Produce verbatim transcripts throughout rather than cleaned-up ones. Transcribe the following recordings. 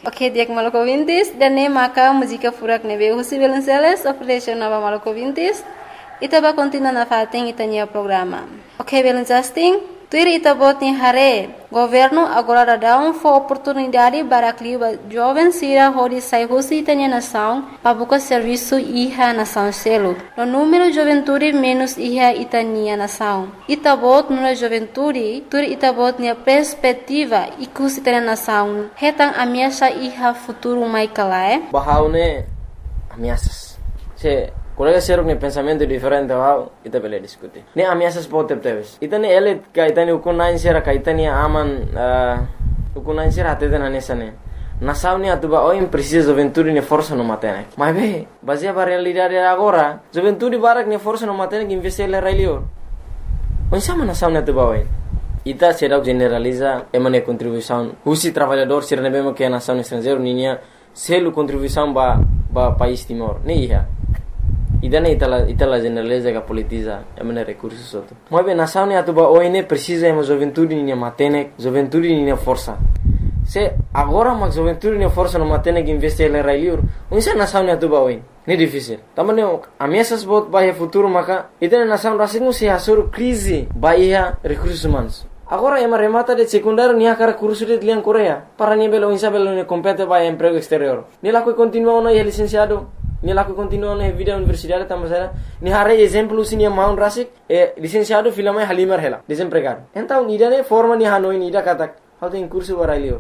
Ok, dia Maluku Vintis dan ne maka música furak nebe husi Belenceles operation nova Maluku Vintis. Ita ba continua na fating itanya programa. Ok, Belencasting. Tuir ita bot ni hare. Governo agora dá um for oportunidade para cliba jovem sira hori sai husi itanya nação para buka serviço iha nação selo. No número juventude menos iha itania nação. Ita bot no juventude, tuir ita bot ni perspectiva ikus itanya nação. Hetang ameaça iha futuro mai kalae. Bahaune ameaças. Se colega ser um pensamento diferente ao ita bele discutir. Ne ameaças pode ter. Ita ne ele ka ita ne ukunain sera ka ita ne aman ukunain sera até na nessa ne. Na saúde atuba oi precisa juventude ne força no matene. Mas be, baseia para realidade agora, juventude barak ne força no matene que investir ele railio. Onde sama na saúde atuba oi. Ita será generaliza emane contribuição. Husi trabalhador ser ne bema que a nação estrangeiro ninha selo contribuição ba ba país Timor. Ne ia. Idane itala itala generaliza que politiza emane recursos outro. Mas bem nação ne atuba oi ne precisa ema juventude ninha matene, juventude ninha força. Se agora mas juventude ninha força no matene que investir ele railio. Onde sa nação ne atuba oi. Ne difícil. Tamane ameaças bot bahia futuro maka itane nação rasingu se hasur crise bahia recursos humanos. Agora ema remata de secundário nia cara curso de liang Coreia. Para nia belo insa belo ne compete bahia emprego exterior. Ni laku continua na licenciado. Ni laku continua na vida universidade tamasera. Ni hare exemplo sinia maun rasik e licenciado filama halimar hela. Desempregado. Então idane forma ni hanoi ni da katak. How tem curso barailio.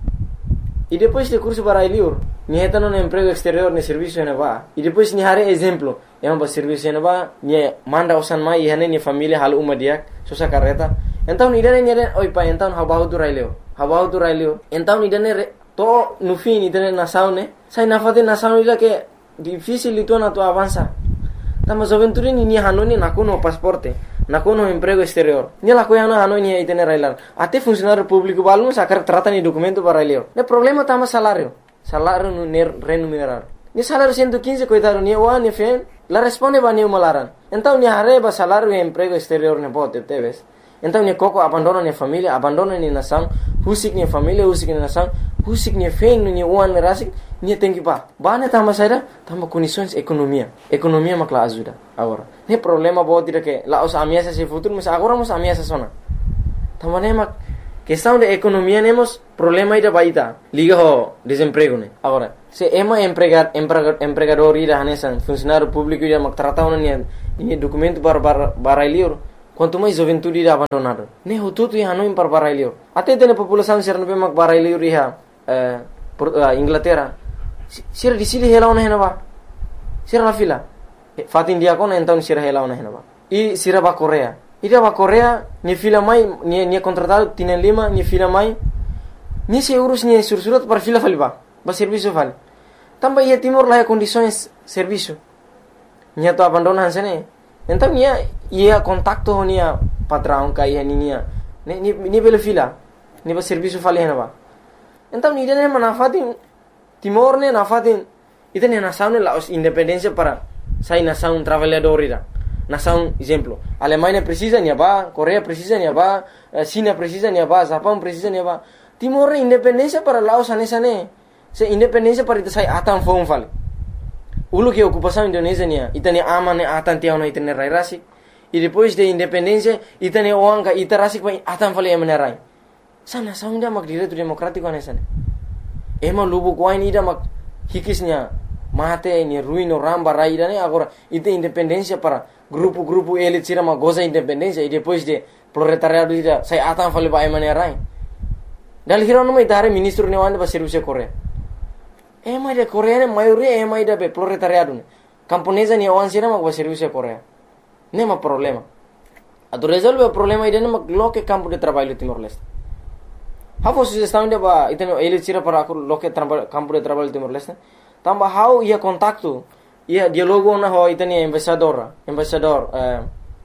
E depois de curso barailio, ni hetano na emprego exterior ne serviço ne va. E depois ni hare exemplo, ema ba serviço ne va, ni manda usan mai hane ni família hal uma dia, sosa carreta. Então ni dane ni dane oi pa então habahu tu railio. Habahu tu railio. Então ni dane to no fim ni dane na saune, sai na fate na saune ila que difícil itu na tu avança. Tama juventude ni ni hanoni na kuno pasporte. Na kuno emprego exterior. Ni la coiana hanoi ni itene railar. Até funcionário público balmo sacar trata ni documento para railio. Ne problema tama salário. Salário no remunerado. Ni salário cento e quinze coitado ni wa ni fen. La responde ba ni malaran. Então ni areba salário e emprego exterior ne bote teves. Então ni coco abandona ni família, abandona ni nação, husik ni família, husik ni nação, husik ni fen ni wan rasik ni tem que pa. Ba ne tama saida, tama condições economia. Economia makla ajuda agora. Ne problema bote dire que la os ameaças e futuro, mas agora mos ameaças sona. Tama ne mak questão de economia nemos problema ida baita. Liga ho desemprego ne. Agora, se ema empregar empregador ida hanesan funcionário público ida mak trata ona ni ni documento para barailio. Quanto mais juventude ida abandonado. Ne ho tudo e hanoi para barailio. Até tem população ser no mak barailio riha eh Inglaterra. Sira di sini hela ona henaba. Sira la fila. Fatin dia kona então sira hela ona henaba. E sira ba Coreia. Ida ba Coreia ni fila mai ni ni contratado tienen lima ni fila mai. Ni se urus ni sursurat para fila faliba. Ba serviço fali. Tamba ia Timor lá condições serviço. Ni to abandonan sene. Então ia ia contacto honia patrão kai hania. Ni ni ni bela fila. Ni ba serviço fali henaba. Então ni dene manafatin Timor ne nafatin ita ne nação ne la independência para sai nação trabalhador ida. Nação exemplo. Alemanha precisa ni ba, Coreia precisa ni ba, China precisa ni ba, Japão precisa ni ba. Timor ne independência para Laos anesa ne. Se independência para ita sai atan fong fal. Ulu que ocupação Indonésia ne, ita ne ama ne atan tiao na ita ne rai rasik. E depois de independência ita ne oanga ita rasik pa atan fal emane rai. Sa nação dia mak direito democrático anesa ne. Ema lubu kuai ni da mak hikisnya mate ni ruino ramba raida ne agora ite independência para grupo-grupo elit sira ma goza independência e depois de proletariado ida sai atan fale ba emane rai. Dal hiro no mai dare ministro ne wanda ba serviço Coreia. Ema de Coreia ne maioria ema ida be proletariado ne. Camponesa ni wan sira ma ba serviço Coreia. Ne ma problema. Ado resolve o problema ida ne ma loke campo de trabalho Timor-Leste. How sugestão de ba iteno ele tira para aku loke campo de trabalho Timor-Leste. Tamba how ia contacto ia dialogo na ho itani embaixador, embaixador eh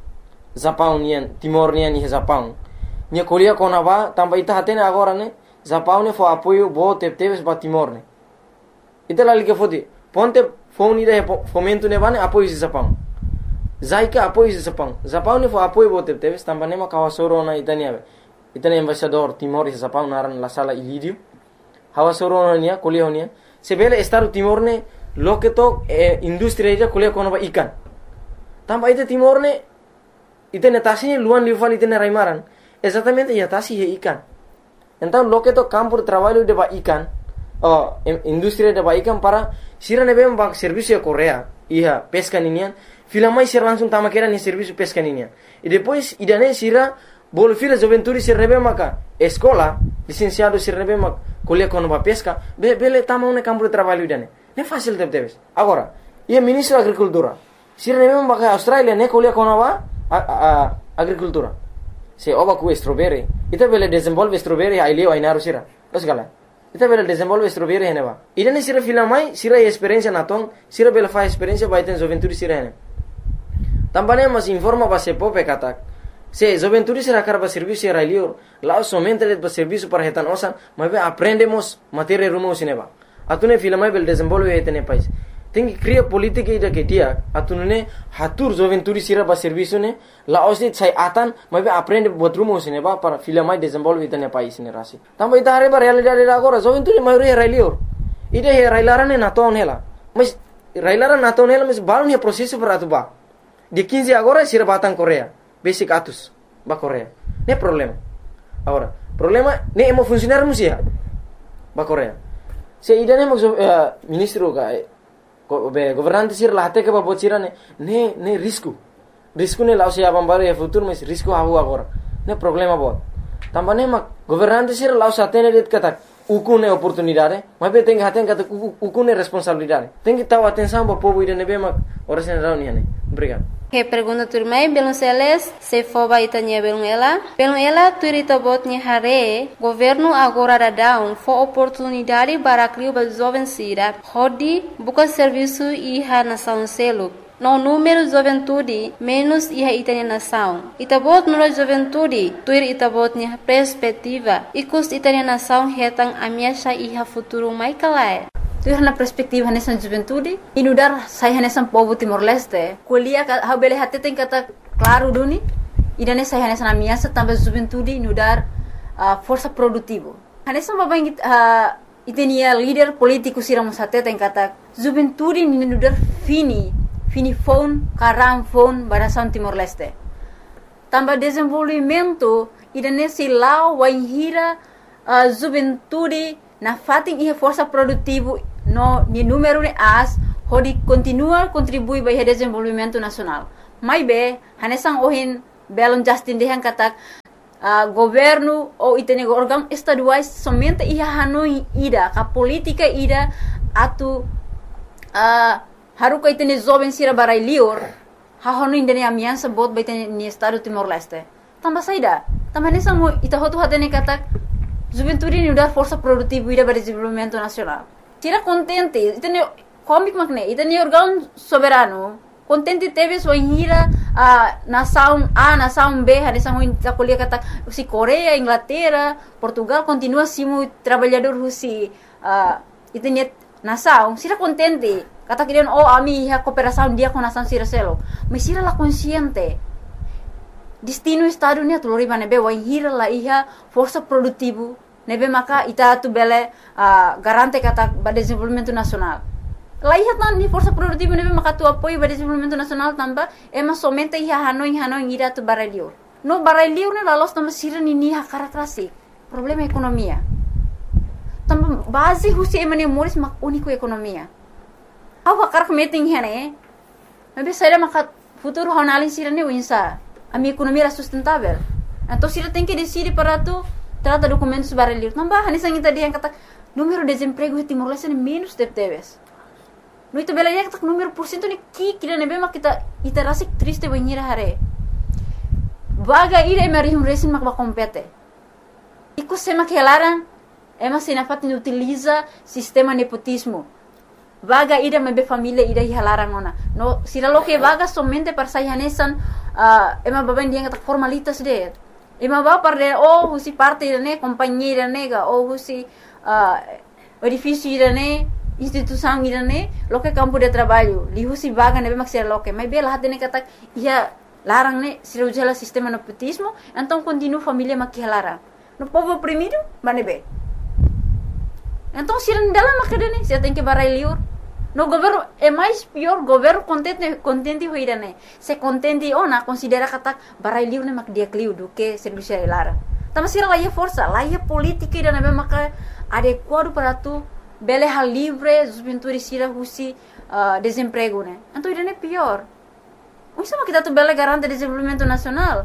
Japão nian Timor nian ni Japão. Nia kolia kona ba tamba ita hatene agora ne Japão ne fo apoio bo tepteves ba Timor ne. Ita lali ke fodi ponte phone ida fomento ne ba ne apoio Japão. Zaika apoio Japão. Japão ne fo apoio bo tepteves tamba ne ma kawasoro na itani ave. Itani embaixador Timor e Japão naran la sala ilidio. hawa soronia kuliah honia sebele Estado Timor ne loke to eh, industri ida kuliah kono ba ikan tamba ite Timor ne ite netasi luan lival ite raimaran exatamente ya tasi he ikan então loke to campo de trabalho de ba ikan oh, industri de ba ikan para sira nebe ba serviço ya Korea iya pesca ninian filamai sira langsung tama kera ni serviço pesca ninian e depois idane sira bol fila joventuri sira nebe maka escola licenciado sira nebe maka kuliah kono ba pesca be bele tama un campo de trabalho idane ne fácil de teves agora ia ministro da agricultura sira nebe maka Australia ne kuliah kono ba a, a, agricultura se oba ku strawberry ita bele desenvolve strawberry ai leo ai naru sira os gala ita bele desenvolve strawberry hene ba idane sira filamai sira experiência na ton sira bele fa experiência ba iten joventuri sira hene tambane mas informa ba se pope katak se joventuri sira karba serviço ai leo lá somente de ba serviço para hetan osan mas aprendemos matéria rumo sineba atune filamai bele desenvolve hetene pais tengi cria politica ida ke dia atunune hatur joventuri sira ba serviço ne la osit sai atan mas aprende botrumo sineba para filamai desenvolve hetene pais ne rasi tamba ita hare ba realidade da agora joventuri maioria ai leo ida he railarane na ton hela mas railara na ton hela mas balon he processo para atuba de quinze agora sira batang Korea basic atus ba Korea ne problema agora problema ne emo funcionar musia ba Korea se ida ne mo uh, ministro ka be governante sir lahte ke ba bocira ne ne ne risco risco ne lao se abambare e futuro mas risco hawo agora ne problema bo tambane ma governante sir lao satene det kata ukune oportunidade mas be tem haten kata ukune responsabilidade tem que taw atenção ba povo ida ne be ma ora sen rauni ne obrigado. Que pergunta turmai belum seles se foba itanya belum ela belum ela turita botnya hare governo agora da down for oportunidade para criar ba jovem sira hodi buka serviço iha nação selo no número juventude menos iha itanya nação itabot no juventude tuir itabotnya perspectiva ikus itanya nação hetang amiasha iha futuro mai kalai tuir na perspektiva nessa juventude inudar saya nessa povo Timor Leste kuliah ha bele hate tem kata claro duni idane saya nessa amiasa tambah juventude inudar uh, força produtivo nessa babang uh, itenia líder político siramos hate tem kata juventude inudar fini fini phone karam phone barasan Timor Leste tambah desenvolvimento idane silau waihira uh, juventude na fating ihe força produtivo no ni número ne as hodi continua contribui para o desenvolvimento nacional mai be hanesang ohin belon Justin dehan katak uh, governo ou itene órgão estaduais somente iha hanoi ida ka politika ida atu uh, haru ka itene jovem sira barai lior ha hanoi indene amiansa bot ba itene ni estado Timor Leste tamba saida tamba hanesang mo ita hotu hatene katak juventude ni udar força produtiva ida para desenvolvimento nacional tira contente itene comic magne itene órgão soberano contente teve sua hira a nação A nação B hanesang mo kakulia kata si Korea Inglaterra Portugal continua simo trabalhador husi uh, itene nação sira contente kata kirian oh ami ha cooperação dia com nação sira selo mas sira la consciente destino estado ni atulori nebe wa hira la iha força produtivo nebe maka ita tu bele uh, garante kata ba desenvolvimento nacional la iha tan ni força produtivo nebe maka tu apoio ba desenvolvimento nacional tamba ema somente iha hanoi hanoi ira tu baralior no baralior ne la los tamba sira ni ni ha karakrasi problema ekonomia tamba base husi emane moris mak unico ekonomia awa karak meeting hene nebe saira maka futuro honalin sira ne winsa a minha economia era sustentável. Então, se ele tem que decidir para tu, trata documentos para ele. Não vai, nem sangue tadi yang kata número de desemprego em Timor Leste menos de teves. No itu bela dia kata número porcento ni ki kira nebe mak kita ita rasik triste banhira hare. Vaga ira emari um resin mak ba compete. Iku sema que elaran ema sinafat ni utiliza sistema nepotismo. Vaga ida mebe família ida hilarang ona. No sira lo que vaga somente para sayanesan uh, ema baben dia kata formalitas de. Ema ba para oh husi parte ne companhia nega oh husi uh, edifício ne instituição ne lo que campo de trabalho li husi vaga nebe mak sira lo que mas bela hatene kata ia larang ne sira ujala sistema nepotismo então continua família mak hilarang. No povo oprimido manebe. Então, se não dela macadane, se tem que barai liur. No governo é mais pior, governo contente contente hoira né. Se contente ona considera kata barai liur ne mak dia kliu do que serviço lara. Tama sira lá é força, lá é política ida na maka adequado para tu bele hal livre, juventude sira husi uh, desemprego né. Então ida é pior. O sama kita tu bele garante desenvolvimento nacional.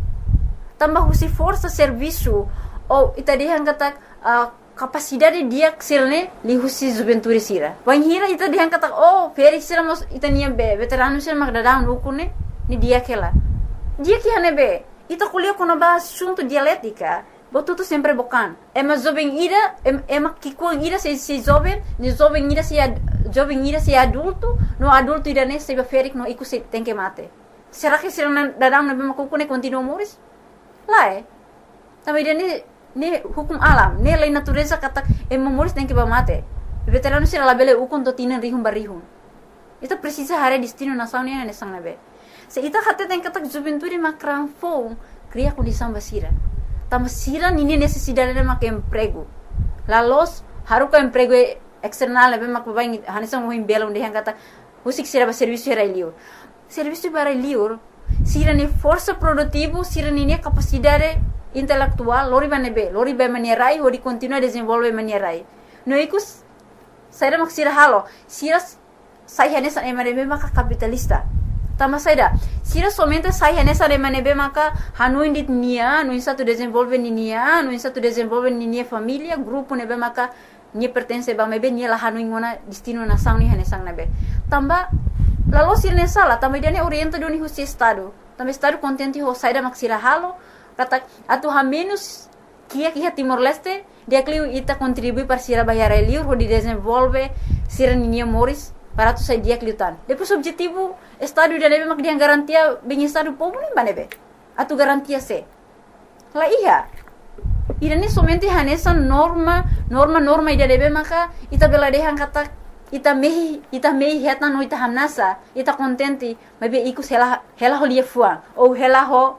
Tambah husi força serviço ou ita dihan kata uh, capacidade dia ksilne li husi juventude sira. Wan hira ita dihan kata oh feri sira mos ita nia be veterano sira mak dadang ukune ni dia kela. Dia que hane be ita kuliah kono ba assunto dialética. Botuto sempre bocan. Ema jovem ira ema kikuang ira se se jovem, ni jovem ira se jovem ira se adulto, no adulto ira ne se ba ferik no iku se tem que mate. Será que sira dadang na be makukune continua moris? Lá é. Também dia ni ni hukum alam, ni lei natureza kata e memoris tem que ba mate. Veterano sira labele ukon to tinan rihum barihum. Ita precisa hare destino nação ni ne sang nabe. Se ita kata tem kata juventude makran fo, cria condição basira. Tama sira nini necessidade de mak emprego. La los haruka emprego external nabe mak babai hanisang mo himbela unde kata usik sira ba serviço era liur. Serviço para liur, sira ni força produtivo, sira ni capacidade intelectual, lori ba nebe, lori ba manierai, hori continua desenvolve manierai. No ikus, saida mak sira halo, sira sai hanesa emanebe maka capitalista. Tama saida, sira somente sai hanesa emanebe maka hanu indit nia, no satu desenvolve ni nia, no satu desenvolve ni nia família, grupo nebe maka nia pertence ba mebe nia la hanu ingona destino nação ni hanesang nebe. Tamba lalu sira ne sala, tamba dia ne orienta doni husi estado. Tamba estado contente ho saida mak sira halo. Kata atu ha menos kia kia Timor Leste dia kliu ita contribui para sira bayar liur ho di desenvolve sira ninia moris para tu sai dia kliutan. Depois objetivo estado dia nebe mak dia garantia bem estado povo nem banebe. Atu garantia se. La iya. Ira ni somente hanesa norma norma norma dia nebe maka ita bela dehan kata ita mehi ita mehi heta no ita hamnasa ita contente mabe ikus hela hela ho lia fuang ou hela ho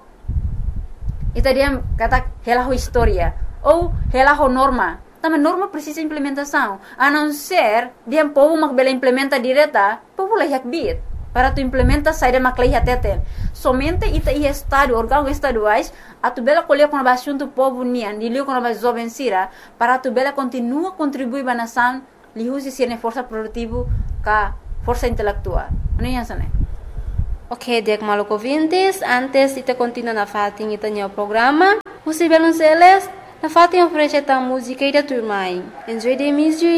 ita dia kata hela ho história ou hela ho norma. Também norma precisa implementação. A não ser dia povo mak bela implementa direta, povo lah yak bit para tu implementa saída mak lah teten. Somente ita i estado órgãos estaduais a tu bela colher com assunto povo nian, dilio com a jovem sira para tu bela continua contribuir ba nação, li usi sirne força produtivo ka força intelectual. Não é assim? Ok, dek maluco ouvintes, antes de continuar na fatin ita o programa, você Belonceles, na fatin oferece a música e da turma. Enjoy the music.